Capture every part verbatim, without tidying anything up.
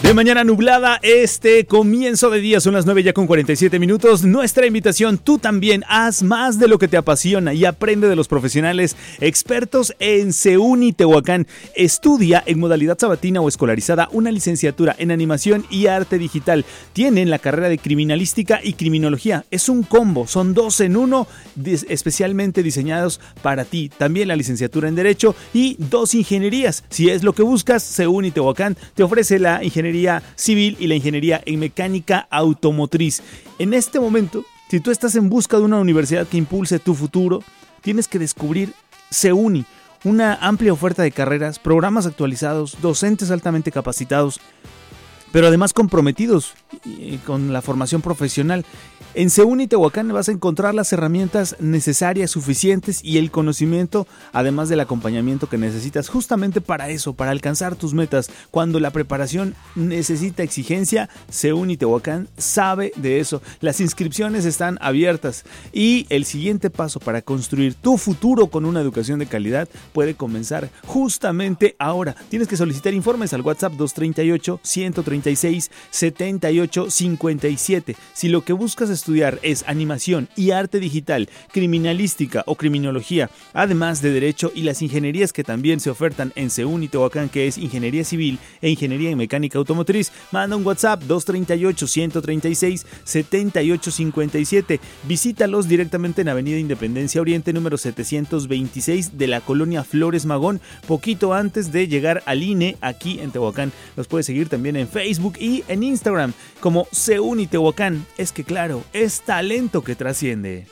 De mañana nublada, este comienzo de día, son las nueve ya con cuarenta y siete minutos. Nuestra invitación, tú también haz más de lo que te apasiona y aprende de los profesionales expertos en CEUNI Tehuacán. Estudia en modalidad sabatina o escolarizada una licenciatura en animación y arte digital. Tienen la carrera de criminalística y criminología. Es un combo, son dos en uno, especialmente diseñados para ti. También la licenciatura en Derecho y dos ingenierías. Si es lo que buscas, CEUNI Tehuacán te ofrece la ingeniería civil y la ingeniería en mecánica automotriz. En este momento, si tú estás en busca de una universidad que impulse tu futuro, tienes que descubrir CEUNI, una amplia oferta de carreras, programas actualizados, docentes altamente capacitados, pero además comprometidos con la formación profesional. En CEUNI Tehuacán vas a encontrar las herramientas necesarias, suficientes y el conocimiento, además del acompañamiento que necesitas justamente para eso, para alcanzar tus metas. Cuando la preparación necesita exigencia, CEUNI Tehuacán sabe de eso. Las inscripciones están abiertas y el siguiente paso para construir tu futuro con una educación de calidad puede comenzar justamente ahora. Tienes que solicitar informes al WhatsApp dos tres ocho, uno tres seis, siete ocho cinco siete. Si lo que buscas es estudiar es animación y arte digital, criminalística o criminología, además de derecho y las ingenierías que también se ofertan en CEUNI Tehuacán, que es ingeniería civil e ingeniería en mecánica automotriz, manda un WhatsApp dos tres ocho, uno tres seis, siete ocho cinco siete. Visítalos directamente en Avenida Independencia Oriente número setecientos veintiséis de la colonia Flores Magón, poquito antes de llegar al I N E aquí en Tehuacán. Los puedes seguir también en Facebook y en Instagram como CEUNI Tehuacán. Es que claro, es talento que trasciende.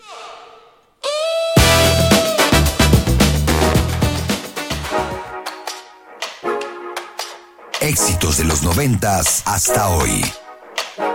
Éxitos de los noventas hasta hoy.